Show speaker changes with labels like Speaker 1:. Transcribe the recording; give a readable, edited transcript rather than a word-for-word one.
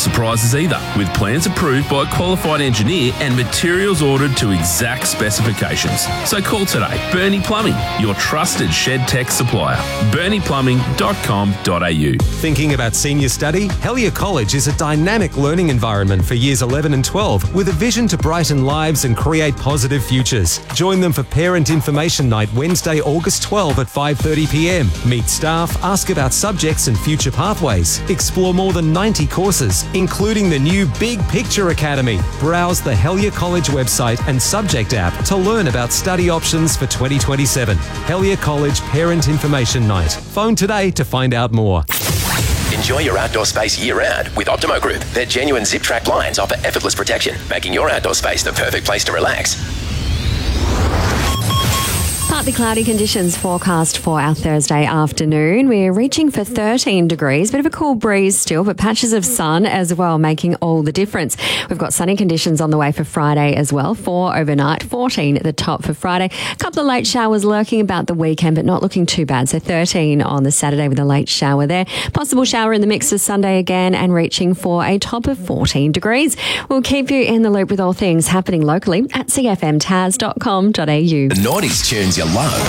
Speaker 1: surprises either, with plans approved by a qualified engineer and materials ordered to exact specifications. So call today. Bernie Plumbing, your trusted shed tech supplier. BerniePlumbing.com.au.
Speaker 2: Thinking about senior study? Hellier College is a dynamic learning environment for years 11 and 12 with a vision to brighten lives and create positive futures. Join them for Parent Information Night Wednesday, August 12 at 5:30pm. Meet staff, ask about subjects and future pathways. Explore more than 90 courses, including the new Big Picture Academy. Browse the Hellier College website and subject app to learn about study options for 2027. Hellier College Parent Information Night. Phone today to find out more.
Speaker 3: Enjoy your outdoor space year-round with Optimo Group. Their genuine zip-track blinds offer effortless protection, making your outdoor space the perfect place to relax.
Speaker 4: Partly cloudy conditions forecast for our Thursday afternoon. We're reaching for 13 degrees, bit of a cool breeze still, but patches of sun as well, making all the difference. We've got sunny conditions on the way for Friday as well. 4 overnight, 14 at the top for Friday. A couple of late showers lurking about the weekend, but not looking too bad. So 13 on the Saturday with a late shower there. Possible shower in the mix for Sunday again and reaching for a top of 14 degrees. We'll keep you in the loop with all things happening locally at cfmtaz.com.au.
Speaker 3: The 90s tunes you love.